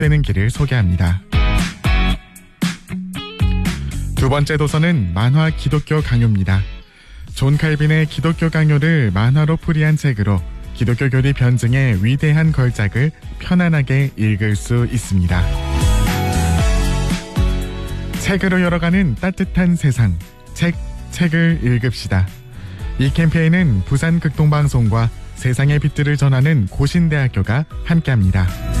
되는 길을 소개합니다. 두 번째 도서는 만화 기독교 강요입니다. 존 칼빈의 기독교 강요를 만화로 풀이한 책으로 기독교 교리 변증의 위대한 걸작을 편안하게 읽을 수 있습니다. 책으로 열어가는 따뜻한 세상, 책을 읽읍시다. 이 캠페인은 부산극동방송과 세상의 빛들을 전하는 고신대학교가 함께합니다.